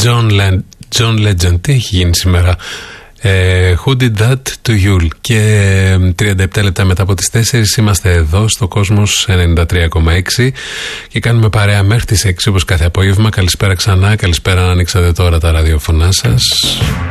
John Legend. Τι έχει γίνει σήμερα? Who did that to you? Και 37 λεπτά μετά από τις 4 είμαστε εδώ στο Κόσμος 93,6 και κάνουμε παρέα μέχρι τις 6 όπως κάθε απόγευμα. Καλησπέρα ξανά, καλησπέρα αν ανοίξατε τώρα τα ραδιοφωνά σας.